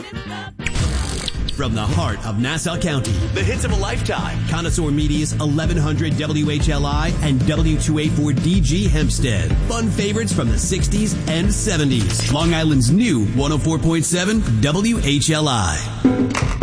From the heart of Nassau County, The hits of a lifetime. Connoisseur Media's 1100 WHLI and W284DG Hempstead. Fun favorites from the 60s and 70s. Long Island's new 104.7 WHLI.